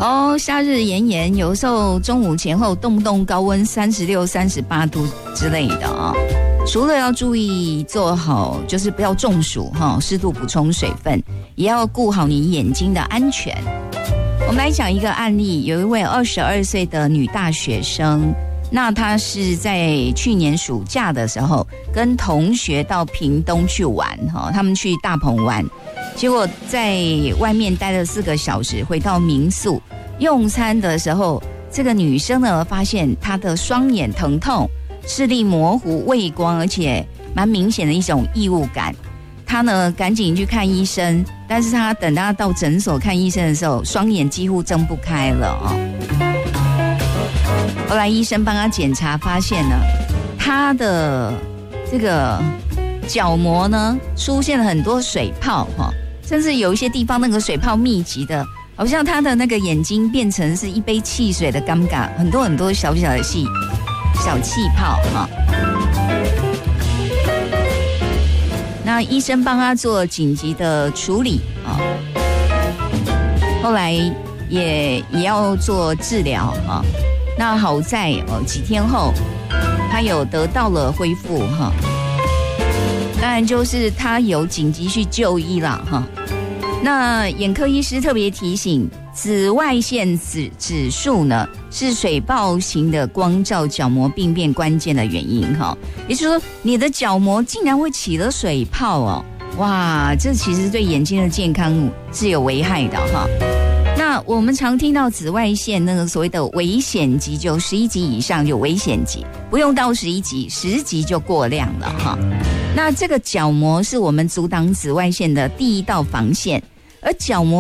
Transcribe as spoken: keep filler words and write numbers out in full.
哦，夏日炎炎，有时候中午前后动不动高温三十六、三十八度之类的啊、哦。除了要注意做好，就是不要中暑哈，适度补充水分，也要顾好你眼睛的安全。我们来讲一个案例，有一位二十二岁的女大学生，那她是在去年暑假的时候跟同学到屏东去玩哈，他们去大鹏湾。结果在外面待了四个小时，回到民宿用餐的时候，这个女生呢发现她的双眼疼痛、视力模糊、畏光，而且蛮明显的一种异物感。她呢赶紧去看医生，但是她等她到诊所看医生的时候，双眼几乎睁不开了哦。后来医生帮她检查，发现呢，她的这个角膜呢出现了很多水泡哈。甚至有一些地方那个水泡密集的，好像他的那个眼睛变成是一杯汽水的尴尬，很多很多小小的细小气泡哈。那医生帮他做紧急的处理啊，后来也也要做治疗啊。那好在哦几天后，他有得到了恢复哈。当然就是他有紧急去就医了哈。那眼科医师特别提醒，紫外线指指数呢是水泡型的光照角膜病变关键的原因哈。也就是说，你的角膜竟然会起了水泡哦，哇，这其实对眼睛的健康是有危害的哈。那我们常听到紫外线那个所谓的危险级，就十一级以上就危险级，不用到十一级，十级就过量了哈。那这个角膜是我们阻挡紫外线的第一道防线，而角膜